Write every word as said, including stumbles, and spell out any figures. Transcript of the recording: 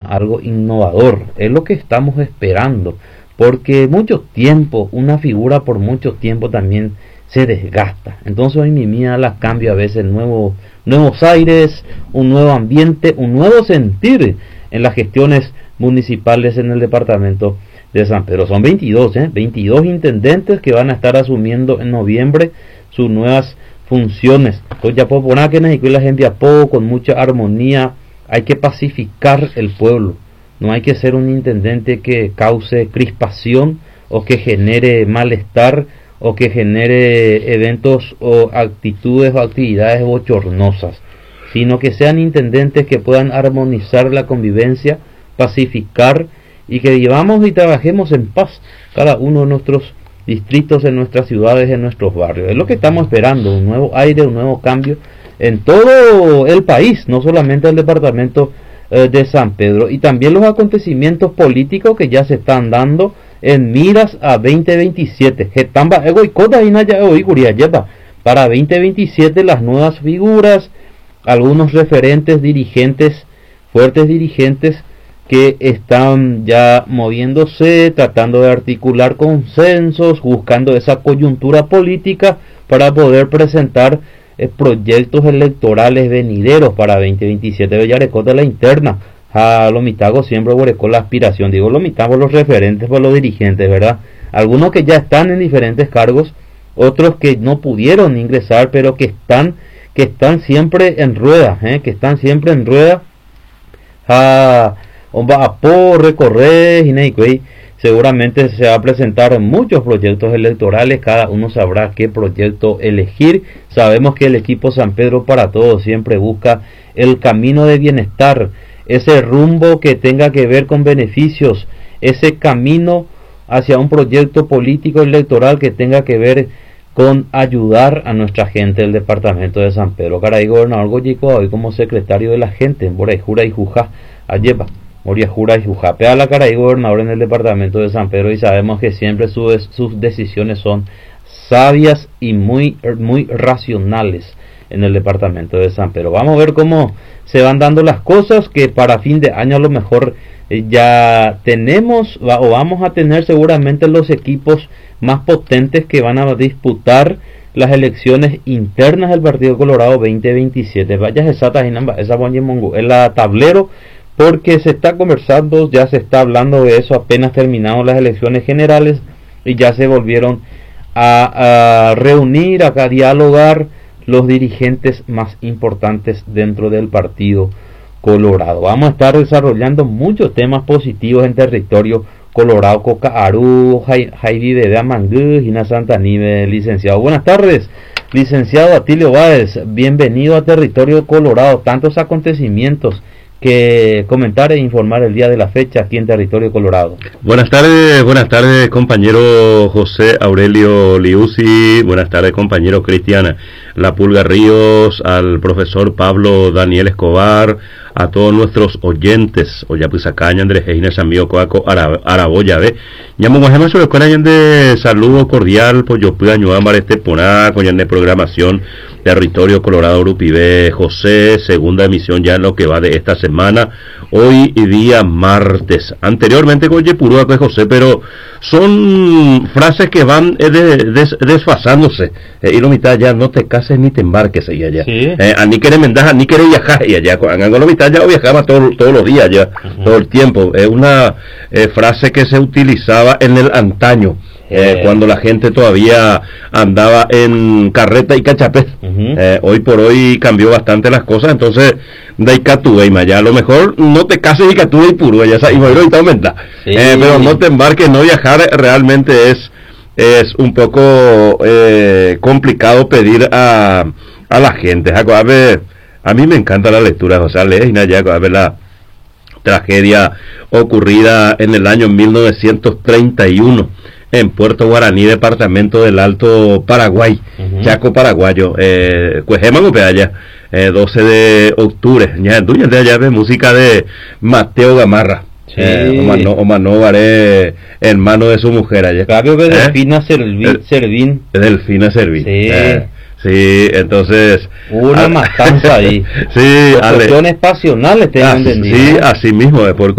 algo innovador. Es lo que estamos esperando, porque mucho tiempo, una figura por mucho tiempo también se desgasta. Entonces hoy mi mía la cambio a veces, nuevo, nuevos aires, un nuevo ambiente, un nuevo sentir en las gestiones municipales en el departamento de San Pedro. Son veintidós, ¿eh? veintidós intendentes que van a estar asumiendo en noviembre sus nuevas funciones. Entonces ya puedo poner que necesito la gente a poco, con mucha armonía. Hay que pacificar el pueblo. No hay que ser un intendente que cause crispación o que genere malestar o que genere eventos o actitudes o actividades bochornosas, sino que sean intendentes que puedan armonizar la convivencia, pacificar y que vivamos y trabajemos en paz cada uno de nuestros distritos, en nuestras ciudades, en nuestros barrios. Es lo que estamos esperando, un nuevo aire, un nuevo cambio en todo el país, no solamente el departamento eh, de San Pedro, y también los acontecimientos políticos que ya se están dando en miras a veinte veintisiete. Para veinte veintisiete las nuevas figuras, algunos referentes dirigentes, fuertes dirigentes que están ya moviéndose, tratando de articular consensos, buscando esa coyuntura política para poder presentar eh, proyectos electorales venideros para veinte veintisiete. Bellarecota la interna. A lo mitago siempre con la aspiración, digo lo mitago los referentes por los dirigentes, ¿verdad? Algunos que ya están en diferentes cargos, otros que no pudieron ingresar, pero que están que están siempre en rueda, ¿eh? que están siempre en rueda. A a por recorrer y seguramente se va a presentar muchos proyectos electorales, cada uno sabrá qué proyecto elegir. Sabemos que el equipo San Pedro para Todos siempre busca el camino de bienestar, ese rumbo que tenga que ver con beneficios, ese camino hacia un proyecto político electoral que tenga que ver con ayudar a nuestra gente del departamento de San Pedro. Caray, gobernador Goyico, hoy como secretario de la gente, en Borajura y Jujá, Ayepa, Moriajura y Jujá, pea la caray, gobernador en el departamento de San Pedro, y sabemos que siempre su, sus decisiones son sabias y muy, muy racionales en el departamento de San Pedro. Vamos a ver cómo se van dando las cosas, que para fin de año a lo mejor eh, ya tenemos va, o vamos a tener seguramente los equipos más potentes que van a disputar las elecciones internas del Partido Colorado veinte veintisiete. Vaya esa esa en la tablero, porque se está conversando, ya se está hablando de eso apenas terminaron las elecciones generales y ya se volvieron a, a reunir, a, a dialogar los dirigentes más importantes dentro del Partido Colorado. Vamos a estar desarrollando muchos temas positivos en territorio colorado. Coca Aru, Jairi de Amangú, Gina Santanive, licenciado. Buenas tardes, licenciado Atilio Báez, bienvenido a territorio colorado. Tantos acontecimientos que comentar e informar el día de la fecha aquí en territorio colorado. Buenas tardes, buenas tardes compañero José Aurelio Liuzzi, buenas tardes compañero Cristiana La Pulga Ríos, al profesor Pablo Daniel Escobar, a todos nuestros oyentes, Oyapizacaña, Andrés Ejina, Samío, Coaco, Araboya, ve, llamo más sobre escuela de saludo cordial, Pollo Pudaño, Ámbar, este Poná, con de programación, territorio colorado, Grupivé, José, segunda emisión ya en lo que va de esta semana, hoy y día martes, anteriormente con Yepurúa, que José, pero son frases que van eh, de, des, desfasándose, eh, y lo mitad ya, no te cases ni te embarques ahí allá, sí. eh, a ni querer mendaja, ni querer viajar y allá, con lo mitad ya viajaba todo, todos los días ya, uh-huh. todo el tiempo, es eh, una eh, frase que se utilizaba en el antaño, Eh, eh. cuando la gente todavía andaba en carreta y cachapé. Uh-huh. eh, hoy por hoy cambió bastante las cosas, entonces Daikatu y ya a lo mejor no te cases y Catu y puro ya sabes, y ahorita aumenta, sí. eh, pero no te embarques, no viajar realmente es es un poco eh, complicado pedir a a la gente. A ver, a mí me encanta la lectura, o sea, lees ya a ver la tragedia ocurrida en el año mil novecientos treinta y uno en Puerto Guaraní, departamento del Alto Paraguay, uh-huh. Chaco paraguayo, eh, Cuejeman allá, eh, doce de octubre, ya tú ya de allá ves música de Mateo Gamarra, sí. eh, Omano, Omano Varé, hermano de su mujer allá. Claro que ¿Eh? Delfina Servín, Servín. Delfina Servín. Sí. Eh, Sí, entonces... Una matanza ahí. Sí, cuestiones pasionales, tengo así, entendido. Sí, así mismo, por